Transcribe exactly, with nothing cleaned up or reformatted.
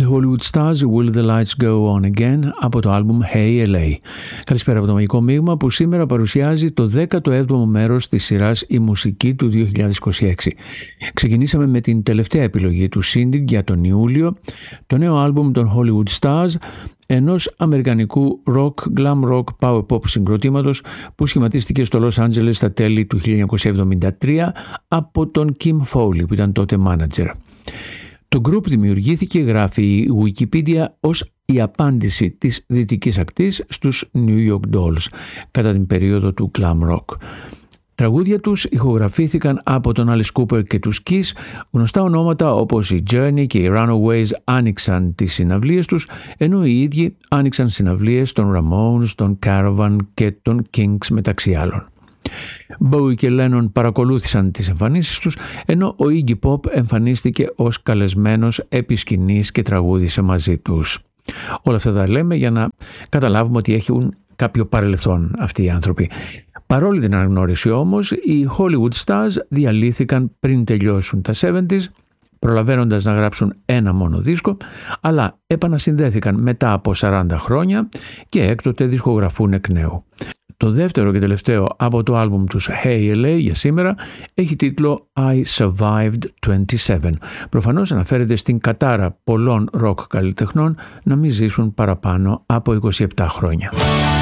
Hollywood Stars, Will the Lights Go On Again από το άλμπουμ Hey ελ έι. Καλησπέρα από το Μαγικό Μείγμα που σήμερα παρουσιάζει το δέκατο έβδομο μέρος της σειράς «Η μουσική του δύο χιλιάδες είκοσι έξι». Ξεκινήσαμε με την τελευταία επιλογή του Shindig για τον Ιούλιο, το νέο άλμπουμ των Hollywood Stars, ενός αμερικανικού rock, glam rock, power pop συγκροτήματος που σχηματίστηκε στο Los Angeles στα τέλη του χίλια εννιακόσια εβδομήντα τρία από τον Kim Fowley που ήταν τότε manager. Το group δημιουργήθηκε, γράφει η Wikipedia, ως η απάντηση της δυτικής ακτής στους New York Dolls κατά την περίοδο του glam rock. Τραγούδια τους ηχογραφήθηκαν από τον Alice Cooper και τους Kiss. Γνωστά ονόματα όπως οι Journey και οι Runaways άνοιξαν τις συναυλίες τους, ενώ οι ίδιοι άνοιξαν συναυλίες των Ramones, των Caravan και των Kings μεταξύ άλλων. Bowie και Lennon παρακολούθησαν τις εμφανίσεις τους, ενώ ο Iggy Pop εμφανίστηκε ως καλεσμένος επί σκηνής και τραγούδισε μαζί τους. Όλα αυτά τα λέμε για να καταλάβουμε ότι έχουν κάποιο παρελθόν αυτοί οι άνθρωποι. Παρόλη την αναγνώριση όμως, οι Hollywood Stars διαλύθηκαν πριν τελειώσουν τα εβδομήντα, προλαβαίνοντας να γράψουν ένα μόνο δίσκο, αλλά επανασυνδέθηκαν μετά από σαράντα χρόνια και έκτοτε δισκογραφούν εκ νέου. Το δεύτερο και τελευταίο από το άλμπουμ τους Hey ελ έι για σήμερα έχει τίτλο I Survived είκοσι επτά. Προφανώς αναφέρεται στην κατάρα πολλών ροκ καλλιτεχνών να μην ζήσουν παραπάνω από είκοσι επτά χρόνια.